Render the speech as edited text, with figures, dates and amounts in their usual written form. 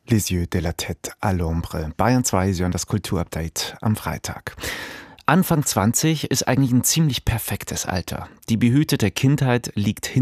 Les yeux de la tête à l'ombre. Bayern 2, Sie hören das Kulturupdate am Freitag. Anfang 20 ist eigentlich ein ziemlich perfektes Alter. Die behütete Kindheit liegt